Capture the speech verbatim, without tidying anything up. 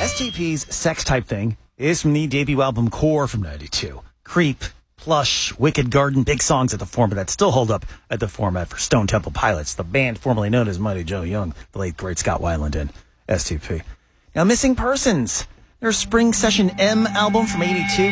S T P's Sex Type Thing is from the debut album Core from ninety-two. Creep, Plush, Wicked Garden, big songs at the format that still hold up at the format for Stone Temple Pilots, the band formerly known as Mighty Joe Young, the late great Scott Weiland, and S T P. Now, Missing Persons, their Spring Session M album from eighty-two